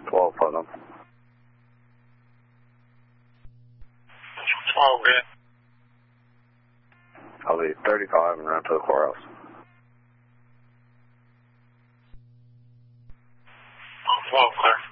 12 Putnam. 12, good. I'll be 35 and run to the courthouse. 12, clear.